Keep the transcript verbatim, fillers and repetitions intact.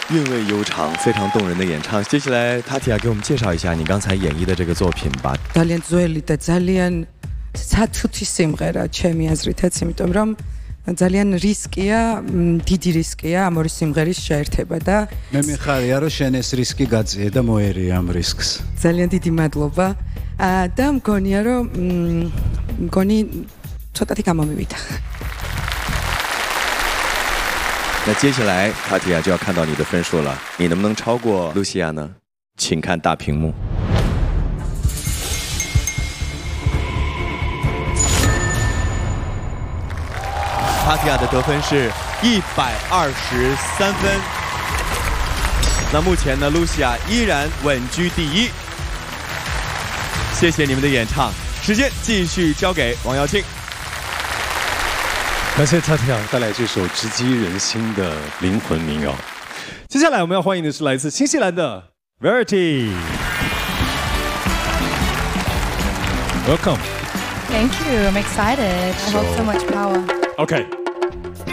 韵味悠长，非常动人的演唱。接下来，塔提亚给我们介绍一下你刚才演绎的这个作品吧。 ძალიან ძველი და ძალიან სათუთი სიმღერა ჩემი აზრითაც, იმიტომ რომ ძალიან რისკია, დიდი რისკია ამ ორი სიმღერის შეერთება და მე მიხარია რომ შენ ეს რისკი გაწიე და მოერია ამ რისკს. ძალიან დიდი მადლობა. და მგონია რომ მგონი ცოტათი გამომივიდა. 那接下来塔提亚就要看到你的分数了，你能不能超过露西亚呢？请看大屏幕。塔提亚的得分是一百二十三分。那目前呢，露西亚依然稳居第一。谢谢你们的演唱，时间继续交给王耀庆。 感谢塔提亚带来这首直击人心的灵魂民谣。接下来我们要欢迎的是来自新西兰的 Verity。Welcome. Thank you. I'm excited. I hold so much power. Okay.